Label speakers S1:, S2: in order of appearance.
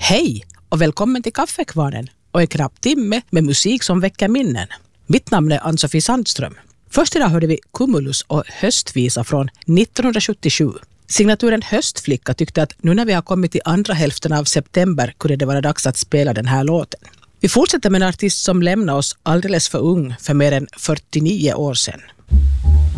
S1: Hej och välkommen till Kaffekvarnen och en knapp timme med musik som väcker minnen. Mitt namn är Ann-Sofie Sandström. Först idag hörde vi Cumulus och Höstvisa från 1977. Signaturen Höstflicka tyckte att nu när vi har kommit till andra hälften av september kunde det vara dags att spela den här låten. Vi fortsätter med en artist som lämnade oss alldeles för ung för mer än 49 år sedan.